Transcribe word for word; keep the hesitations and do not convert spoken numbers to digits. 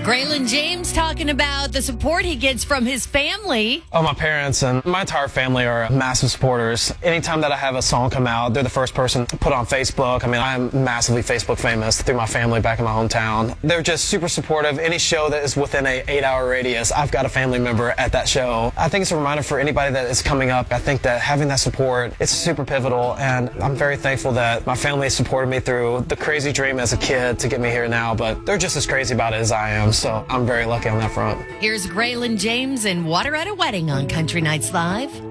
Braylon James talking about the support he gets from his family. Oh, my parents and my entire family are massive supporters. Anytime that I have a song come out, they're the first person to put on Facebook. I mean, I'm massively Facebook famous through my family back in my hometown. They're just super supportive. Any show that is within a eight hour radius, I've got a family member at that show. I think it's a reminder for anybody that is coming up. I think that having that support, it's super pivotal, and I'm very thankful that my family supported me through the crazy dream as a kid to get me here now, but they're just as crazy about it as I am, so I'm very lucky on that front. Here's Braylon James and Water at a Wedding on Country Nights Live.